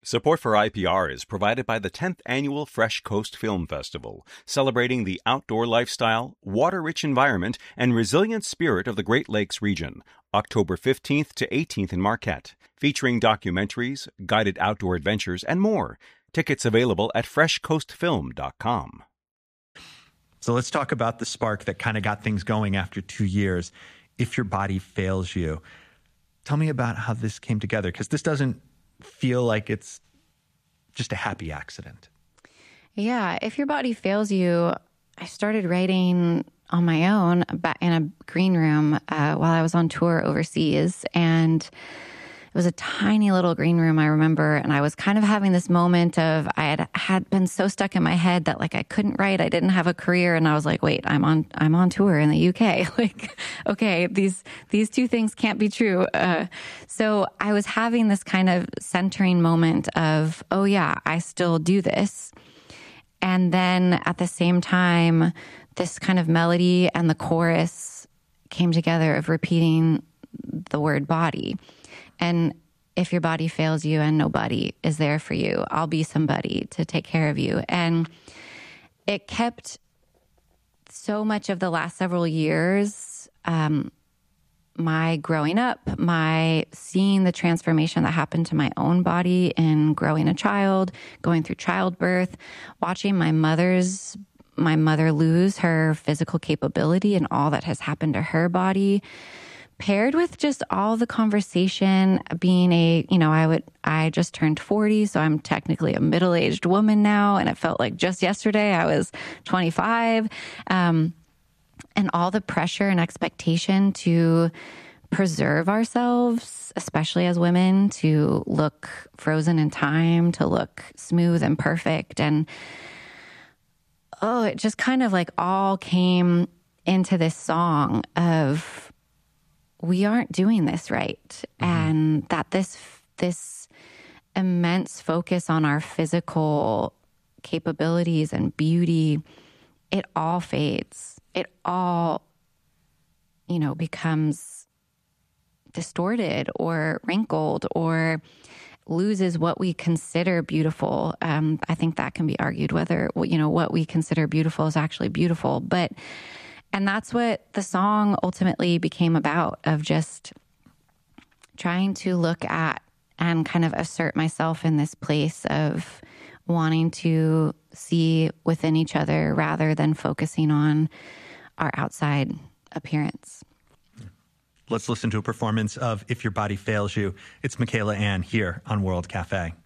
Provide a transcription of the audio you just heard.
Support for IPR is provided by the 10th Annual Fresh Coast Film Festival, celebrating the outdoor lifestyle, water-rich environment, and resilient spirit of the Great Lakes region, October 15th to 18th in Marquette, featuring documentaries, guided outdoor adventures, and more. Tickets available at freshcoastfilm.com. So let's talk about the spark that kind of got things going after 2 years. If Your Body Fails You. Tell me about how this came together, because this doesn't feel like it's just a happy accident. Yeah. If Your Body Fails You, I started writing on my own in a green room while I was on tour overseas. And it was a tiny little green room, I remember. And I was kind of having this moment of, I had been so stuck in my head that like I couldn't write. I didn't have a career. And I was like, wait, I'm on tour in the UK. Like, okay, these two things can't be true. So I was having this kind of centering moment of, oh yeah, I still do this. And then at the same time, this kind of melody and the chorus came together of repeating the word body. And if your body fails you and nobody is there for you, I'll be somebody to take care of you. And it kept so much of the last several years, my growing up, my seeing the transformation that happened to my own body in growing a child, going through childbirth, watching my mother lose her physical capability and all that has happened to her body, paired with just all the conversation being I just turned 40, so I'm technically a middle-aged woman now. And it felt like just yesterday I was 25. And all the pressure and expectation to preserve ourselves, especially as women, to look frozen in time, to look smooth and perfect. And it just kind of like all came into this song of, we aren't doing this right. Mm-hmm. And that this immense focus on our physical capabilities and beauty, it all fades. It all, becomes distorted or wrinkled or loses what we consider beautiful. I think that can be argued whether, what we consider beautiful is actually beautiful. And that's what the song ultimately became about, of just trying to look at and kind of assert myself in this place of wanting to see within each other rather than focusing on our outside appearance. Let's listen to a performance of If Your Body Fails You. It's Michaela Anne here on World Cafe.